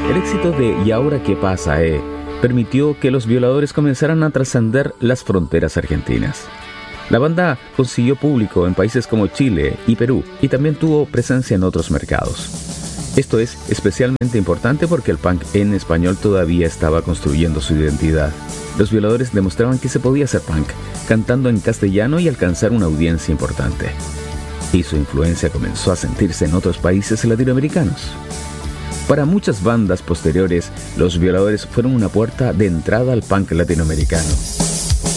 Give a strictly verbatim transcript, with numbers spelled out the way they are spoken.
El éxito de ¿Y ahora qué pasa, eh? permitió que los Violadores comenzaran a trascender las fronteras argentinas. La banda consiguió público en países como Chile y Perú y también tuvo presencia en otros mercados. Esto es especialmente importante porque el punk en español todavía estaba construyendo su identidad. Los Violadores demostraban que se podía ser punk, cantando en castellano y alcanzar una audiencia importante. Y su influencia comenzó a sentirse en otros países latinoamericanos. Para muchas bandas posteriores, los Violadores fueron una puerta de entrada al punk latinoamericano.